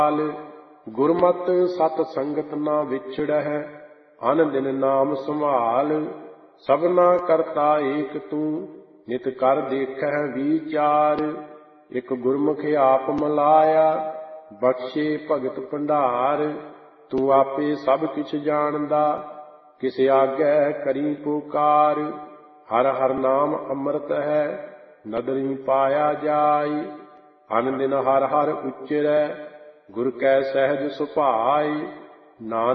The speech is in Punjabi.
ਗੁਰਮਤਿ ਸਤ ਸੰਗਤ ਨਾ ਵਿਛੜਹਿ, ਅਨ ਦਿਨ ਨਾਮ ਸੰਭਾਲ। ਸਭਨਾ ਕਰਤਾ ਏਕ ਤੂੰ, ਨਿਤ ਕਰ ਦੇਖਹਿ ਵੀਚਾਰ। ਇਕ ਗੁਰਮੁਖ ਆਪ ਮਿਲਾਇਆ, ਬਖਸ਼ੇ ਭਗਤ ਭੰਡਾਰ। ਤੂੰ ਆਪੇ ਸਭ ਕਿਛ ਜਾਣਦਾ, ਕਿਸ ਆਗੈ ਕਰੀ ਪੁਕਾਰ। ਹਰ ਹਰ ਨਾਮ ਅੰਮ੍ਰਿਤ ਹੈ, ਨਦਰੀ ਪਾਇਆ ਜਾਈ। ਅਨ ਦਿਨ ਹਰ ਹਰ ਉਚਰੈ, ਗੁਰ ਕੈ ਸਹਿਜ ਸੁਭਾਈ। ਨਾਨਕ